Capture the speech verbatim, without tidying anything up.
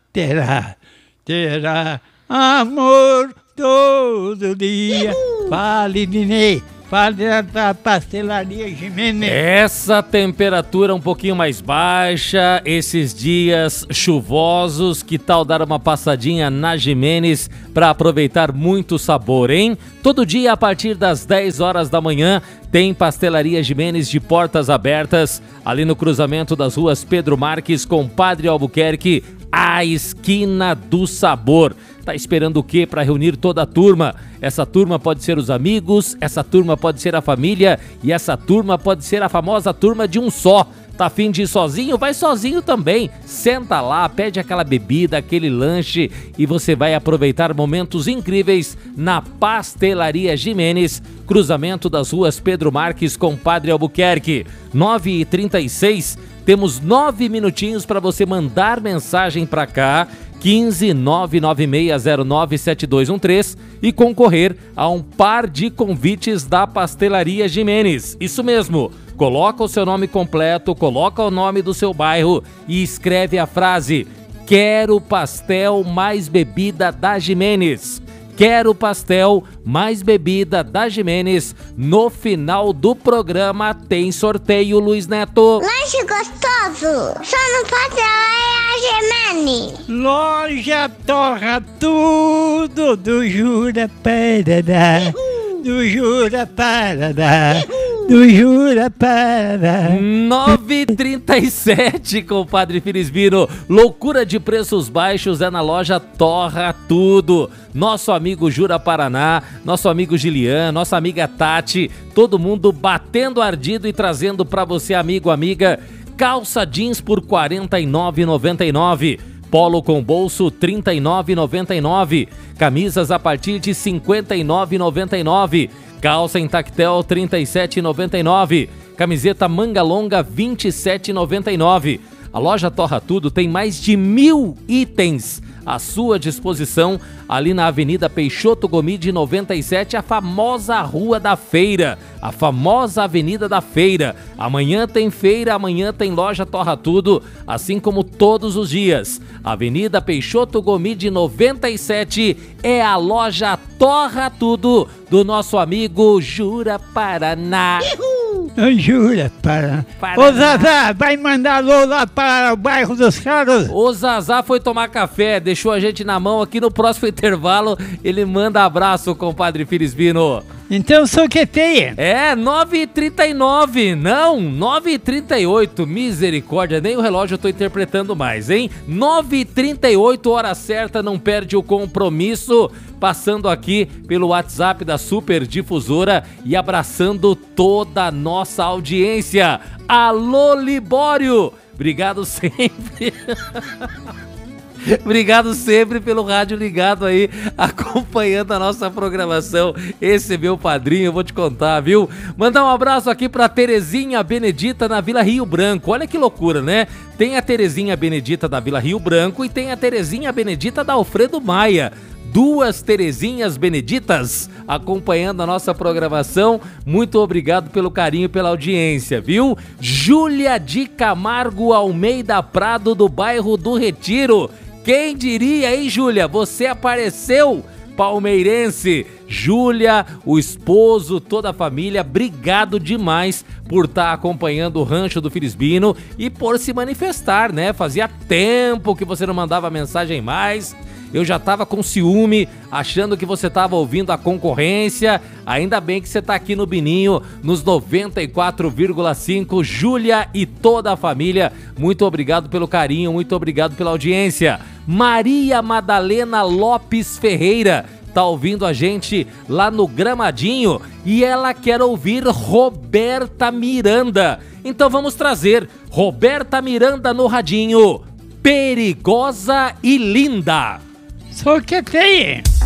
terá, terá amor todo dia. Fale, Nenê. Fale da Pastelaria Jimenez. Essa temperatura um pouquinho mais baixa, esses dias chuvosos, que tal dar uma passadinha na Jimenez para aproveitar muito sabor, hein? Todo dia a partir das dez horas da manhã tem Pastelaria Jimenez de portas abertas, ali no cruzamento das ruas Pedro Marques com Padre Albuquerque, a esquina do sabor. Tá esperando o quê para reunir toda a turma? Essa turma pode ser os amigos, essa turma pode ser a família e essa turma pode ser a famosa turma de um só. Tá a fim de ir sozinho? Vai sozinho também. Senta lá, pede aquela bebida, aquele lanche e você vai aproveitar momentos incríveis na Pastelaria Jimenez, cruzamento das ruas Pedro Marques com Padre Albuquerque. nove e trinta e seis, temos nove minutinhos para você mandar mensagem para cá, quinze nove nove seis zero nove sete dois um três e concorrer a um par de convites da Pastelaria Jimenez. Isso mesmo, coloca o seu nome completo, coloca o nome do seu bairro e escreve a frase: quero pastel mais bebida da Jimenez. Quero pastel mais bebida da Jimenez. No final do programa tem sorteio, Luiz Neto. Lanche gostoso, só no Pastelaria Jimenez. Loja Torra Tudo do Jura Paraná. Do Jura Paraná. Do Jura Paraná. nove e trinta e sete, compadre Filisbino. Loucura de preços baixos é na loja Torra Tudo. Nosso amigo Jura Paraná, nosso amigo Gilian, nossa amiga Tati, todo mundo batendo ardido e trazendo para você, amigo, amiga, calça jeans por quarenta e nove reais e noventa e nove centavos. Polo com bolso trinta e nove reais e noventa e nove centavos. Camisas a partir de cinquenta e nove reais e noventa e nove centavos. Calça em tactel trinta e sete reais e noventa e nove centavos. Camiseta manga longa vinte e sete reais e noventa e nove centavos. A loja Torra Tudo tem mais de mil itens à sua disposição ali na Avenida Peixoto Gomide noventa e sete, a famosa Rua da Feira, a famosa Avenida da Feira. Amanhã tem feira, amanhã tem loja Torra Tudo, assim como todos os dias. Avenida Peixoto Gomide noventa e sete é a loja Torra Tudo do nosso amigo Jura Paraná. Jura Paraná. Ô Zazá, vai mandar alô lá para o bairro dos caras? O Zazá foi tomar café, deixou a gente na mão. Aqui no próximo intervalo ele manda abraço, compadre Filisbino. Então soqueteia. É, nove e trinta e nove, não, nove e trinta e oito, misericórdia, nem o relógio eu tô interpretando mais, hein? nove e trinta e oito, hora certa, não perde o compromisso, passando aqui pelo WhatsApp da Super Difusora e abraçando toda a nossa audiência. Alô, Libório, obrigado sempre. Obrigado sempre pelo rádio ligado aí, acompanhando a nossa programação. Esse é meu padrinho, eu vou te contar, viu? Mandar um abraço aqui pra Terezinha Benedita na Vila Rio Branco. Olha que loucura, né? Tem a Terezinha Benedita da Vila Rio Branco e tem a Terezinha Benedita da Alfredo Maia. Duas Terezinhas Beneditas acompanhando a nossa programação. Muito obrigado pelo carinho e pela audiência, viu? Júlia de Camargo Almeida Prado, do bairro do Retiro. Quem diria, hein, Júlia? Você apareceu, palmeirense. Júlia, o esposo, toda a família, obrigado demais por estar acompanhando o Rancho do Filisbino e por se manifestar, né? Fazia tempo que você não mandava mensagem mais. Eu já tava com ciúme, achando que você tava ouvindo a concorrência. Ainda bem que você tá aqui no Bininho, nos noventa e quatro vírgula cinco. Júlia e toda a família, muito obrigado pelo carinho, muito obrigado pela audiência. Maria Madalena Lopes Ferreira tá ouvindo a gente lá no Gramadinho e ela quer ouvir Roberta Miranda. Então vamos trazer Roberta Miranda no radinho. Perigosa e Linda. Soqueteia.